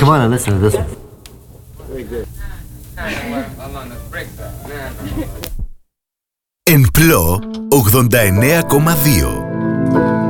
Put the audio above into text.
come on and listen to this one. Very good. Εν πλώ 89,2.